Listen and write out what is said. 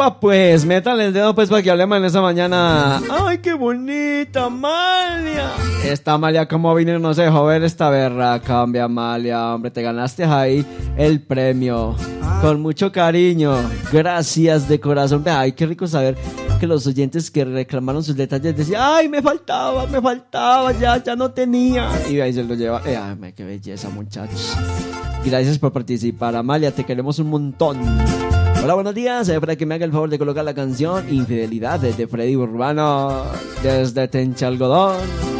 Epa, pues, métanle el dedo, pues, para que hablemos en esa mañana. ¡Ay, qué bonita, Amalia! Esta Amalia, como vino, no se dejó ver esta berraca, hombre, Amalia. Hombre, te ganaste ahí el premio. Con mucho cariño. Gracias de corazón. Ay, qué rico saber que los oyentes que reclamaron sus detalles decían, ay, me faltaba, ya no tenía. Y ahí se lo lleva. Ay, qué belleza, muchachos. Gracias por participar, Amalia, te queremos un montón. Hola, buenos días. Para que me haga el favor de colocar la canción Infidelidad de Freddy Urbano desde Tencha Algodón.